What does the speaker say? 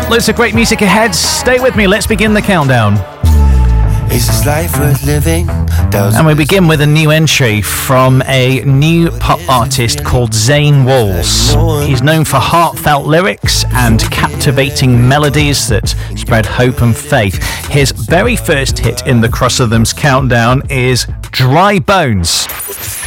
Loads of great music ahead. Stay with me. Let's begin the countdown. Is this life worth living? And we begin with a new entry from a new pop artist called Zane Walls. He's known for heartfelt lyrics and captivating melodies that spread hope and faith. His very first hit in the Cross of Them's countdown is Dry Bones.